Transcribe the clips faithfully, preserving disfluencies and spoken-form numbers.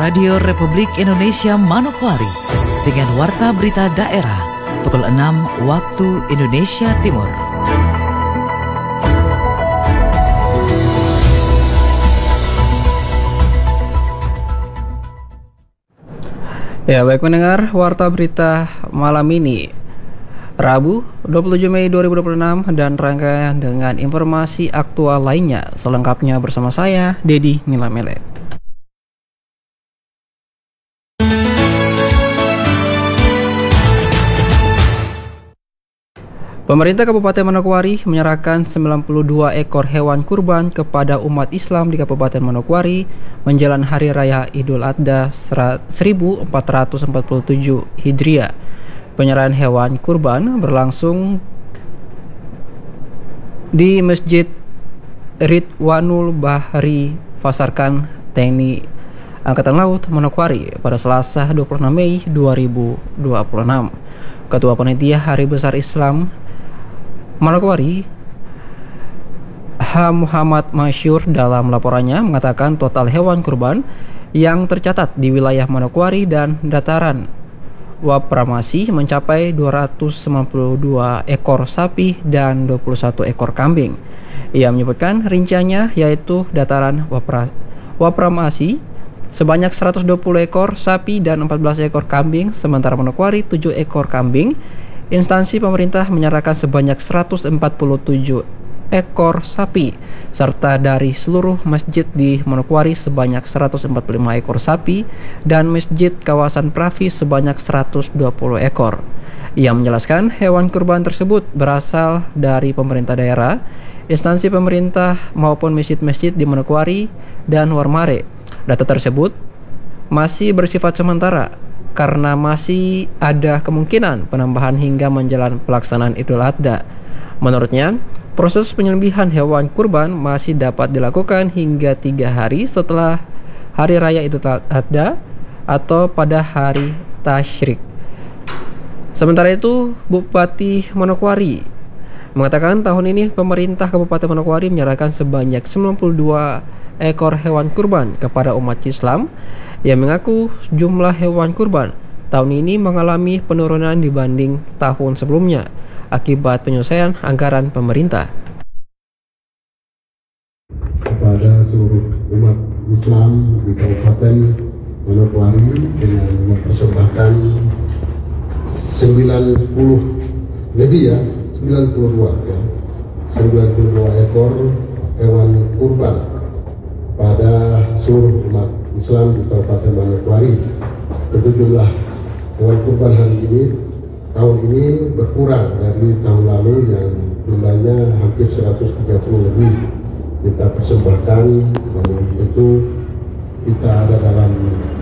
Radio Republik Indonesia Manokwari dengan Warta Berita Daerah pukul enam waktu Indonesia Timur. Ya, baik mendengar Warta Berita malam ini, Rabu dua puluh tujuh Mei dua ribu dua puluh enam, dan rangkaian dengan informasi aktual lainnya. Selengkapnya bersama saya, Dedi Milamele. Pemerintah Kabupaten Manokwari menyerahkan sembilan puluh dua ekor hewan kurban kepada umat Islam di Kabupaten Manokwari menjelang Hari Raya Idul Adha seribu empat ratus empat puluh tujuh Hijriah. Penyerahan hewan kurban berlangsung di Masjid Ridwanul Bahri Fasarkan T N I Angkatan Laut Manokwari pada Selasa dua puluh enam Mei dua ribu dua puluh enam. Ketua Panitia Hari Besar Islam Manokwari, H. Muhammad Masyur, dalam laporannya mengatakan total hewan kurban yang tercatat di wilayah Manokwari dan dataran Wapramasi mencapai dua ratus sembilan puluh dua ekor sapi dan dua puluh satu ekor kambing. Ia menyebutkan rinciannya yaitu dataran Wapra, Wapramasi sebanyak seratus dua puluh ekor sapi dan empat belas ekor kambing, sementara Manokwari tujuh ekor kambing. Instansi pemerintah menyerahkan sebanyak seratus empat puluh tujuh ekor sapi, serta dari seluruh masjid di Manokwari sebanyak seratus empat puluh lima ekor sapi dan masjid kawasan Pravi sebanyak seratus dua puluh ekor. Ia menjelaskan hewan kurban tersebut berasal dari pemerintah daerah, instansi pemerintah maupun masjid-masjid di Manokwari dan Warmare. Data tersebut masih bersifat sementara karena masih ada kemungkinan penambahan hingga menjelang pelaksanaan Idul Adha. Menurutnya, proses penyembelihan hewan kurban masih dapat dilakukan hingga tiga hari setelah Hari Raya Idul Adha atau pada hari Tasyrik. Sementara itu, Bupati Manokwari mengatakan tahun ini pemerintah Kabupaten Manokwari menyerahkan sebanyak sembilan puluh dua ekor hewan kurban kepada umat Islam. Ia mengaku jumlah hewan kurban tahun ini mengalami penurunan dibanding tahun sebelumnya akibat penyelesaian anggaran pemerintah. Kepada seluruh umat Islam di Kabupaten Manokwari dengan mempersembahkan sembilan puluh lebih ya, sembilan puluh dua ya, sembilan puluh dua ekor hewan kurban pada seluruh umat Islam di Kabupaten Manokwari. Tentu jumlah hewan kurban hari ini tahun ini berkurang dari tahun lalu yang jumlahnya hampir seratus tiga puluh lebih kita persembahkan. Namun itu kita ada dalam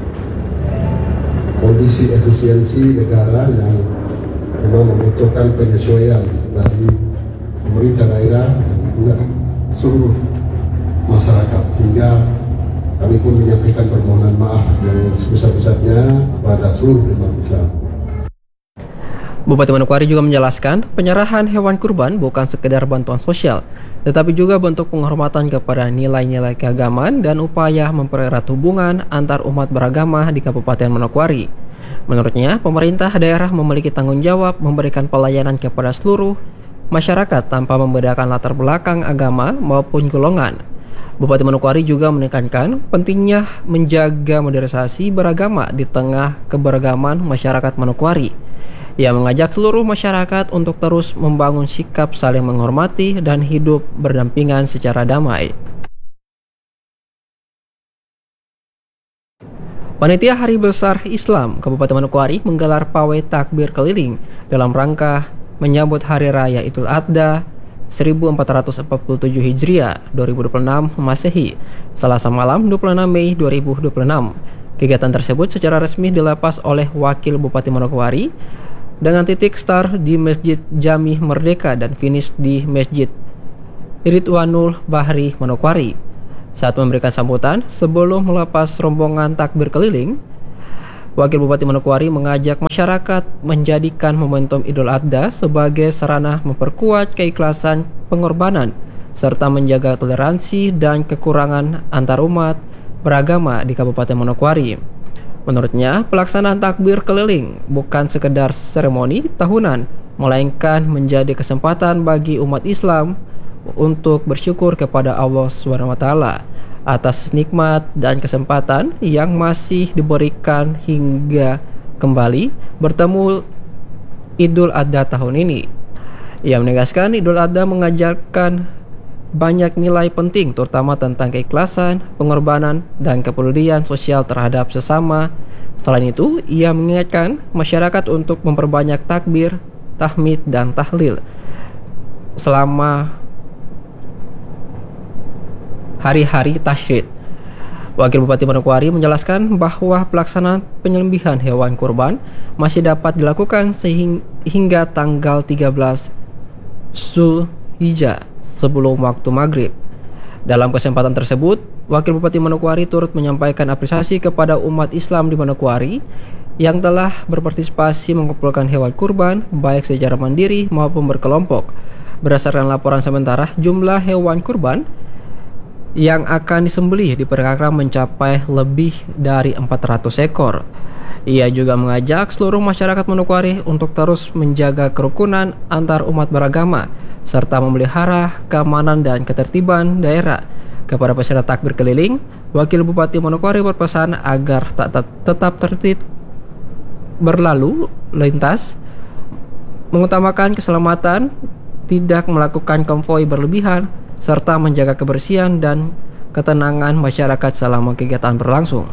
kondisi efisiensi negara yang memang membutuhkan penyesuaian dari pemerintah daerah dan juga seluruh masyarakat, sehingga kami pun menyampaikan permohonan maaf yang sebesar-besarnya kepada seluruh umat Islam. Bupati Manokwari juga menjelaskan penyerahan hewan kurban bukan sekedar bantuan sosial, tetapi juga bentuk penghormatan kepada nilai-nilai keagamaan dan upaya mempererat hubungan antar umat beragama di Kabupaten Manokwari. Menurutnya, pemerintah daerah memiliki tanggung jawab memberikan pelayanan kepada seluruh masyarakat tanpa membedakan latar belakang agama maupun golongan. Bupati Manokwari juga menekankan pentingnya menjaga modernisasi beragama di tengah keberagaman masyarakat Manokwari. Ia mengajak seluruh masyarakat untuk terus membangun sikap saling menghormati dan hidup berdampingan secara damai. Panitia Hari Besar Islam Kabupaten Manokwari menggelar pawai takbir keliling dalam rangka menyambut Hari Raya Idul Adha seribu empat ratus empat puluh tujuh Hijriah dua ribu dua puluh enam Masehi, Selasa malam dua puluh enam Mei dua ribu dua puluh enam. Kegiatan tersebut secara resmi dilepas oleh Wakil Bupati Manokwari dengan titik start di Masjid Jami Merdeka dan finish di Masjid Ridwanul Bahri Manokwari. Saat memberikan sambutan sebelum melepas rombongan takbir keliling, Wakil Bupati Manokwari mengajak masyarakat menjadikan momentum Idul Adha sebagai sarana memperkuat keikhlasan pengorbanan serta menjaga toleransi dan kekurangan antar umat beragama di Kabupaten Manokwari. Menurutnya, pelaksanaan takbir keliling bukan sekedar seremoni tahunan, melainkan menjadi kesempatan bagi umat Islam untuk bersyukur kepada Allah subhanahu wa taala atas nikmat dan kesempatan yang masih diberikan hingga kembali bertemu Idul Adha tahun ini. Ia menegaskan Idul Adha mengajarkan banyak nilai penting, terutama tentang keikhlasan, pengorbanan, dan kepedulian sosial terhadap sesama. Selain itu, ia mengingatkan masyarakat untuk memperbanyak takbir, tahmid, dan tahlil selama hari-hari tasyrik. Wakil Bupati Manokwari menjelaskan bahwa pelaksanaan penyembelihan hewan kurban masih dapat dilakukan sehingga tanggal tiga belas Zulhijjah sebelum waktu maghrib. Dalam kesempatan tersebut, Wakil Bupati Manokwari turut menyampaikan apresiasi kepada umat Islam di Manokwari yang telah berpartisipasi mengumpulkan hewan kurban baik secara mandiri maupun berkelompok. Berdasarkan laporan sementara, jumlah hewan kurban yang akan disembelih diperkirakan mencapai lebih dari empat ratus ekor. Ia juga mengajak seluruh masyarakat Manokwari untuk terus menjaga kerukunan antar umat beragama serta memelihara keamanan dan ketertiban daerah. Kepada peserta takbir keliling, Wakil Bupati Manokwari berpesan agar tak tetap tertib berlalu lintas, mengutamakan keselamatan, tidak melakukan konvoi berlebihan, serta menjaga kebersihan dan ketenangan masyarakat selama kegiatan berlangsung.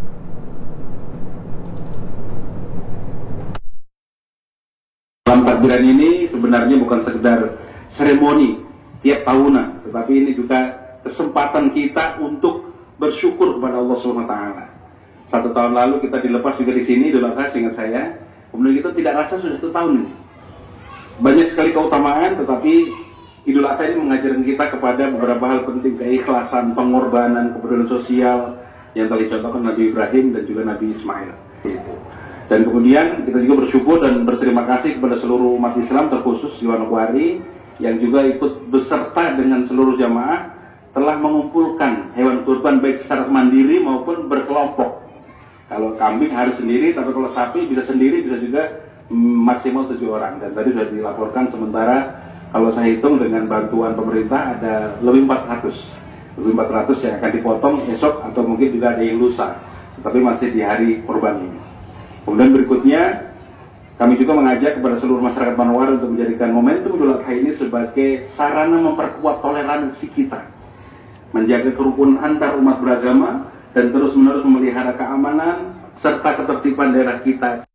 Dalam takbiran ini sebenarnya bukan sekedar seremoni tiap tahunan, tetapi ini juga kesempatan kita untuk bersyukur kepada Allah subhanahu wa taala. Satu tahun lalu kita dilepas juga di sini, Idul Adha, seingat saya. Kemudian kita tidak rasa sudah satu tahun ini. Banyak sekali keutamaan, tetapi Idul Adha ini mengajarkan kita kepada beberapa hal penting, keikhlasan, pengorbanan, kepedulian sosial yang telah dicontohkan Nabi Ibrahim dan juga Nabi Ismail. Dan kemudian kita juga bersyukur dan berterima kasih kepada seluruh umat Islam, terkhusus di Manokwari, yang juga ikut beserta dengan seluruh jamaah telah mengumpulkan hewan kurban baik secara mandiri maupun berkelompok. Kalau kambing harus sendiri, tapi kalau sapi bisa sendiri, bisa juga maksimal tujuh orang. Dan tadi sudah dilaporkan, sementara kalau saya hitung dengan bantuan pemerintah ada lebih empat ratus. Lebih empat ratus yang akan dipotong esok atau mungkin juga ada yang lusa. Tapi masih di hari kurban ini. Kemudian berikutnya, kami juga mengajak kepada seluruh masyarakat Manokwari untuk menjadikan momentum Idul Adha ini sebagai sarana memperkuat toleransi kita, menjaga kerukunan antar umat beragama, dan terus-menerus memelihara keamanan serta ketertiban daerah kita.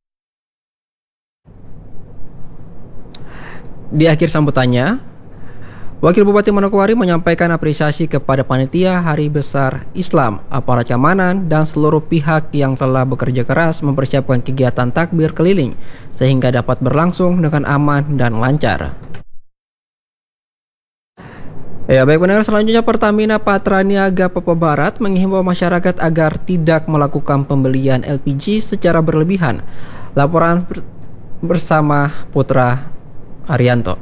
Di akhir sambutannya, Wakil Bupati Manokwari menyampaikan apresiasi kepada panitia Hari Besar Islam, aparat keamanan, dan seluruh pihak yang telah bekerja keras mempersiapkan kegiatan takbir keliling sehingga dapat berlangsung dengan aman dan lancar. Ya, baik pendengar, selanjutnya Pertamina Patraniaga Papua Barat menghimbau masyarakat agar tidak melakukan pembelian L P G secara berlebihan. Laporan bersama Putra Arianto.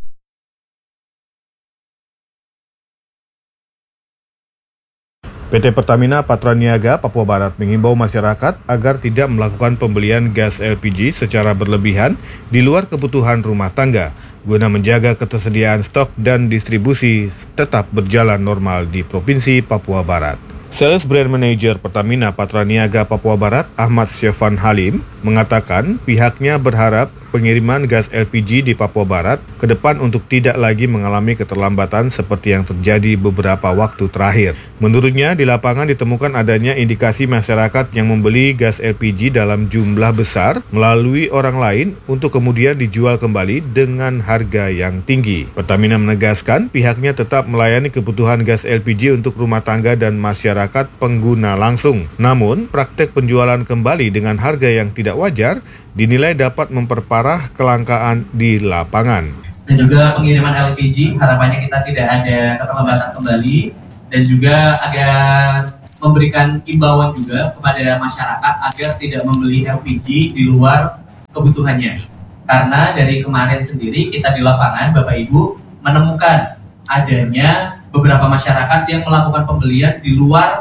P T Pertamina Patraniaga Papua Barat mengimbau masyarakat agar tidak melakukan pembelian gas L P G secara berlebihan di luar kebutuhan rumah tangga, guna menjaga ketersediaan stok dan distribusi tetap berjalan normal di Provinsi Papua Barat. Sales Brand Manager Pertamina Patraniaga Papua Barat, Ahmad Syafan Halim, mengatakan pihaknya berharap pengiriman gas L P G di Papua Barat ke depan untuk tidak lagi mengalami keterlambatan seperti yang terjadi beberapa waktu terakhir. Menurutnya, di lapangan ditemukan adanya indikasi masyarakat yang membeli gas L P G dalam jumlah besar melalui orang lain untuk kemudian dijual kembali dengan harga yang tinggi. Pertamina menegaskan pihaknya tetap melayani kebutuhan gas L P G untuk rumah tangga dan masyarakat pengguna langsung. Namun, praktek penjualan kembali dengan harga yang tidak wajar dinilai dapat memperparah kelangkaan di lapangan. Dan juga pengiriman L P G, harapannya kita tidak ada keterlambatan kembali, dan juga agar memberikan imbauan juga kepada masyarakat agar tidak membeli L P G di luar kebutuhannya. Karena dari kemarin sendiri kita di lapangan, Bapak Ibu, menemukan adanya beberapa masyarakat yang melakukan pembelian di luar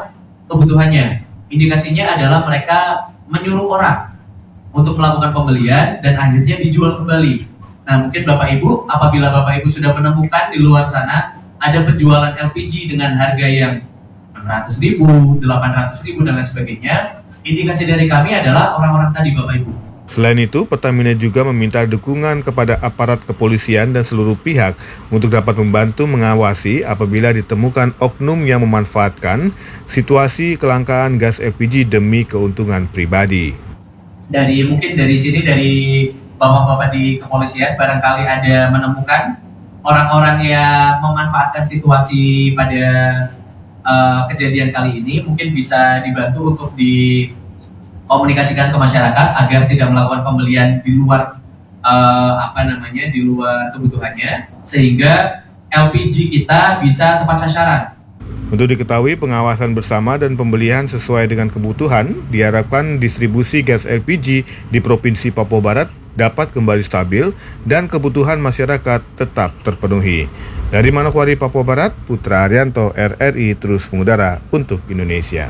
kebutuhannya. Indikasinya adalah mereka menyuruh orang untuk melakukan pembelian dan akhirnya dijual kembali. Nah, mungkin Bapak Ibu, apabila Bapak Ibu sudah menemukan di luar sana ada penjualan L P G dengan harga yang enam ratus ribu, delapan ratus ribu, dan lain sebagainya, indikasi dari kami adalah orang-orang tadi, Bapak Ibu. Selain itu, Pertamina juga meminta dukungan kepada aparat kepolisian dan seluruh pihak untuk dapat membantu mengawasi apabila ditemukan oknum yang memanfaatkan situasi kelangkaan gas L P G demi keuntungan pribadi. Dari mungkin dari sini, dari bapak-bapak di kepolisian, barangkali ada menemukan orang-orang yang memanfaatkan situasi pada uh, kejadian kali ini, mungkin bisa dibantu untuk di komunikasikan ke masyarakat agar tidak melakukan pembelian di luar uh, apa namanya di luar kebutuhannya, sehingga L P G kita bisa tepat sasaran. Untuk diketahui, pengawasan bersama dan pembelian sesuai dengan kebutuhan diharapkan distribusi gas L P G di Provinsi Papua Barat dapat kembali stabil dan kebutuhan masyarakat tetap terpenuhi. Dari Manokwari, Papua Barat, Putra Arianto, R R I terus mengudara untuk Indonesia.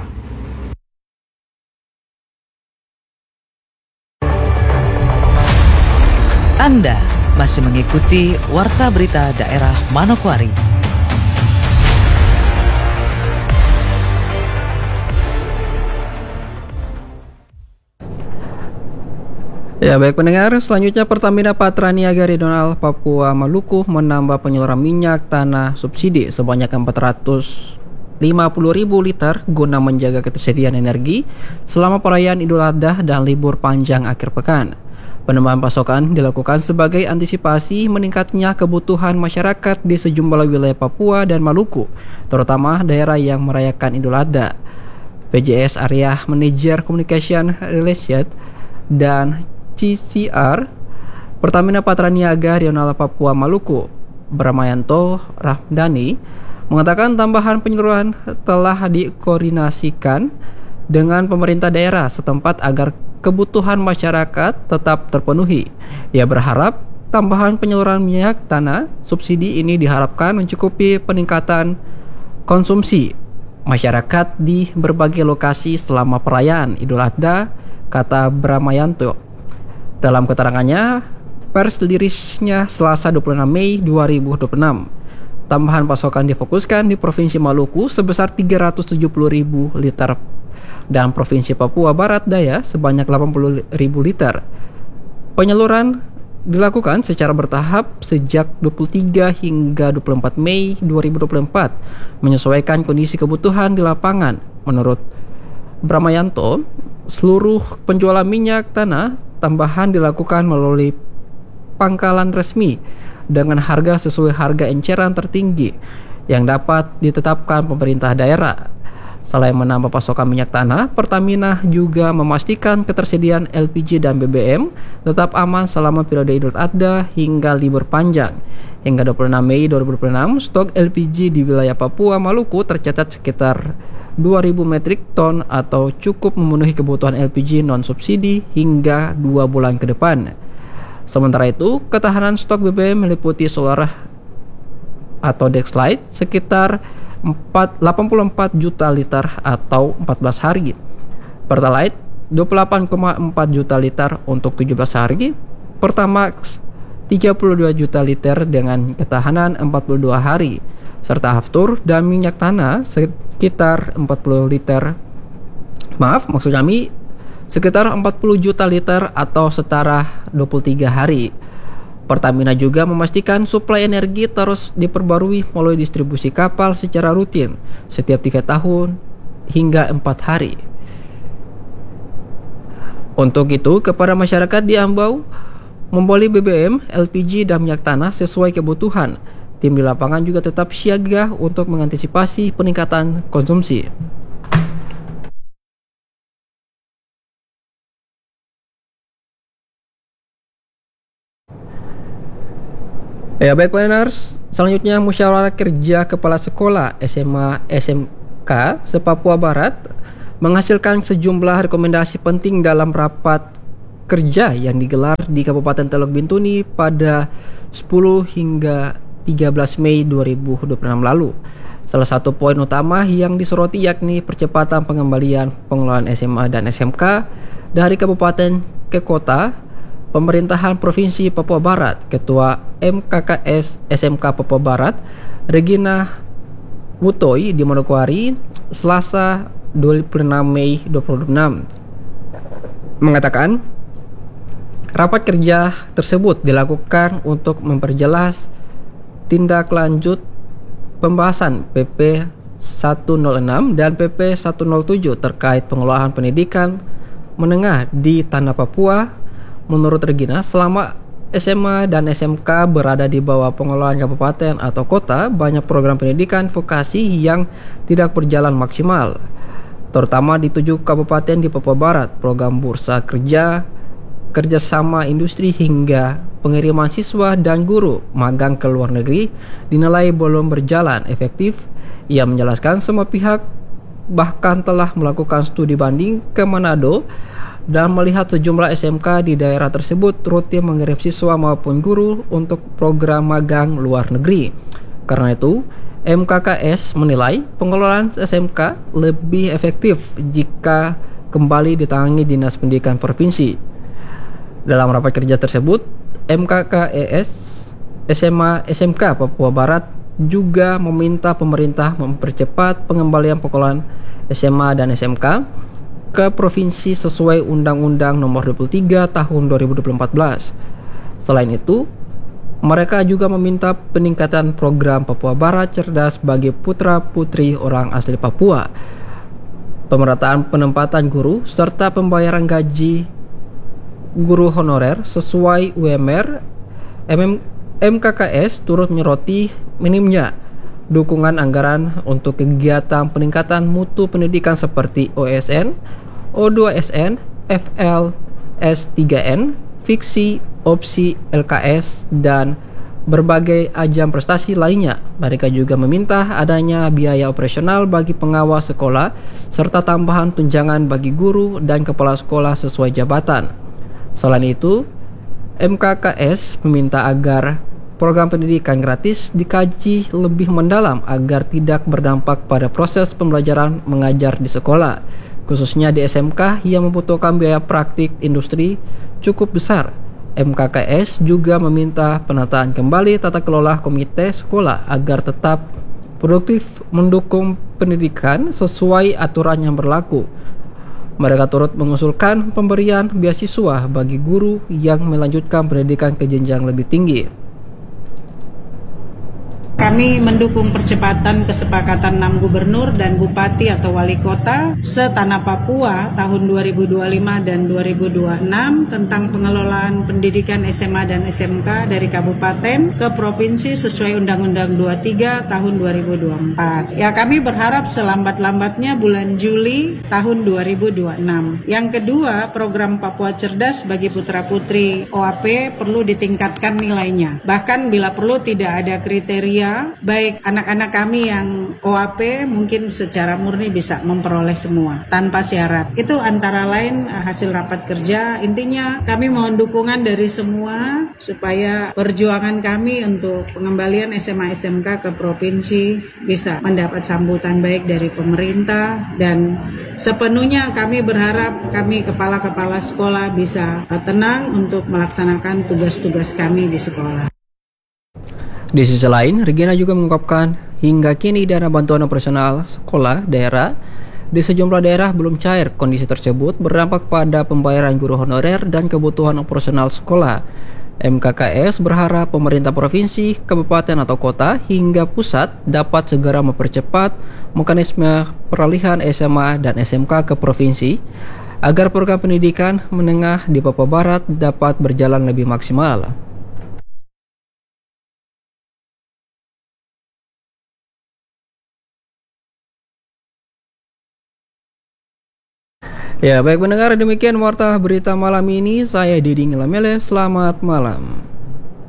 Anda masih mengikuti Warta Berita Daerah Manokwari. Ya, baik pendengar, selanjutnya Pertamina Patraniaga Regional Papua Maluku menambah penyaluran minyak tanah subsidi sebanyak empat ratus lima puluh ribu liter guna menjaga ketersediaan energi selama perayaan Idul Adha dan libur panjang akhir pekan. Penambahan pasokan dilakukan sebagai antisipasi meningkatnya kebutuhan masyarakat di sejumlah wilayah Papua dan Maluku, terutama daerah yang merayakan Idul Adha. P J S Area Manager Communication Relation dan C C R Pertamina Patraniaga Regional Papua Maluku, Bramayanto Rahmdani, mengatakan tambahan penyaluran telah dikoordinasikan dengan pemerintah daerah setempat agar kebutuhan masyarakat tetap terpenuhi. Ia berharap tambahan penyaluran minyak tanah subsidi ini diharapkan mencukupi peningkatan konsumsi masyarakat di berbagai lokasi selama perayaan Idul Adha, kata Bramayanto. Dalam keterangannya pers rilisnya Selasa dua puluh enam Mei dua ribu dua puluh enam, tambahan pasokan difokuskan di Provinsi Maluku sebesar tiga ratus tujuh puluh ribu liter dan Provinsi Papua Barat Daya sebanyak delapan puluh ribu liter. Penyaluran dilakukan secara bertahap sejak dua puluh tiga hingga dua puluh empat Mei dua ribu dua puluh empat, menyesuaikan kondisi kebutuhan di lapangan. Menurut Bramayanto, seluruh penjualan minyak tanah tambahan dilakukan melalui pangkalan resmi dengan harga sesuai harga eceran tertinggi yang dapat ditetapkan pemerintah daerah. Selain menambah pasokan minyak tanah, Pertamina juga memastikan ketersediaan L P G dan B B M tetap aman selama periode Idul Adha hingga libur panjang. Hingga dua puluh enam Mei dua ribu dua puluh enam, stok L P G di wilayah Papua Maluku tercatat sekitar dua ribu metrik ton atau cukup memenuhi kebutuhan L P G non-subsidi hingga dua bulan ke depan. Sementara itu, ketahanan stok B B M meliputi solar atau Dexlite sekitar delapan puluh empat juta liter atau empat belas hari. Pertalite dua puluh delapan koma empat juta liter untuk tujuh belas hari. Pertamax tiga puluh dua juta liter dengan ketahanan empat puluh dua hari. Serta Aftur dan minyak tanah sekitar empat puluh liter. Maaf, maksud kami sekitar empat puluh juta liter atau setara dua puluh tiga hari. Pertamina juga memastikan suplai energi terus diperbarui melalui distribusi kapal secara rutin setiap tiga tahun hingga empat hari. Untuk itu, kepada masyarakat diimbau membeli B B M, L P G, dan minyak tanah sesuai kebutuhan. Tim di lapangan juga tetap siaga untuk mengantisipasi peningkatan konsumsi. Ya, baik pendengar, selanjutnya Musyawarah Kerja Kepala Sekolah S M A S M K se-Papua Barat menghasilkan sejumlah rekomendasi penting dalam rapat kerja yang digelar di Kabupaten Teluk Bintuni pada sepuluh hingga tiga belas Mei dua ribu dua puluh enam lalu. Salah satu poin utama yang disoroti yakni percepatan pengembalian pengelolaan S M A dan S M K dari kabupaten ke kota. Pemerintahan Provinsi Papua Barat, Ketua M K K S S M K Papua Barat, Regina Wutoy di Manokwari, Selasa dua puluh enam Mei dua ribu dua puluh enam, mengatakan rapat kerja tersebut dilakukan untuk memperjelas tindak lanjut pembahasan P P seratus enam dan P P seratus tujuh terkait pengelolaan pendidikan menengah di Tanah Papua. Menurut Regina, selama S M A dan S M K berada di bawah pengelolaan kabupaten atau kota, banyak program pendidikan vokasi yang tidak berjalan maksimal, terutama di tujuh kabupaten di Papua Barat. Program bursa kerja, kerjasama industri hingga pengiriman siswa dan guru magang ke luar negeri dinilai belum berjalan efektif. Ia menjelaskan semua pihak bahkan telah melakukan studi banding ke Manado dan melihat sejumlah S M K di daerah tersebut rutin mengirim siswa maupun guru untuk program magang luar negeri. Karena itu, M K K S menilai pengelolaan S M K lebih efektif jika kembali ditangani Dinas Pendidikan Provinsi. Dalam rapat kerja tersebut, M K K S S M A S M K Papua Barat juga meminta pemerintah mempercepat pengembalian pengelolaan S M A dan S M K ke provinsi sesuai Undang-Undang Nomor dua puluh tiga Tahun dua ribu empat belas. Selain itu, mereka juga meminta peningkatan program Papua Barat Cerdas bagi putra-putri orang asli Papua, pemerataan penempatan guru, serta pembayaran gaji guru honorer sesuai U M R. M K K S turut menyoroti minimnya dukungan anggaran untuk kegiatan peningkatan mutu pendidikan seperti O S N, O dua S N, F L S tiga N, Fiksi, Opsi, L K S, dan berbagai ajang prestasi lainnya. Mereka juga meminta adanya biaya operasional bagi pengawas sekolah serta tambahan tunjangan bagi guru dan kepala sekolah sesuai jabatan. Selain itu, M K K S meminta agar program pendidikan gratis dikaji lebih mendalam agar tidak berdampak pada proses pembelajaran mengajar di sekolah, khususnya di S M K yang membutuhkan biaya praktik industri cukup besar. M K K S juga meminta penataan kembali tata kelola komite sekolah agar tetap produktif mendukung pendidikan sesuai aturan yang berlaku. Mereka turut mengusulkan pemberian beasiswa bagi guru yang melanjutkan pendidikan ke jenjang lebih tinggi. Kami mendukung percepatan kesepakatan enam gubernur dan bupati atau wali kota se-Tanah Papua tahun dua ribu dua puluh lima dan dua ribu dua puluh enam tentang pengelolaan pendidikan S M A dan S M K dari kabupaten ke provinsi sesuai Undang-Undang dua puluh tiga tahun dua ribu dua puluh empat. Ya, kami berharap selambat-lambatnya bulan Juli tahun dua ribu dua puluh enam. Yang kedua, program Papua Cerdas bagi putra-putri O A P perlu ditingkatkan nilainya. Bahkan bila perlu tidak ada kriteria, baik anak-anak kami yang O A P mungkin secara murni bisa memperoleh semua tanpa syarat. Itu antara lain hasil rapat kerja. Intinya kami mohon dukungan dari semua supaya perjuangan kami untuk pengembalian S M A S M K ke provinsi bisa mendapat sambutan baik dari pemerintah, dan sepenuhnya kami berharap kami kepala-kepala sekolah bisa tenang untuk melaksanakan tugas-tugas kami di sekolah. Di sisi lain, Regina juga mengungkapkan hingga kini dana bantuan operasional sekolah daerah di sejumlah daerah belum cair. Kondisi tersebut berdampak pada pembayaran guru honorer dan kebutuhan operasional sekolah. M K K S berharap pemerintah provinsi, kabupaten atau kota hingga pusat dapat segera mempercepat mekanisme peralihan S M A dan S M K ke provinsi agar program pendidikan menengah di Papua Barat dapat berjalan lebih maksimal. Ya, baik pendengar, demikian warta berita malam ini. Saya Didi Ngelamele, selamat malam.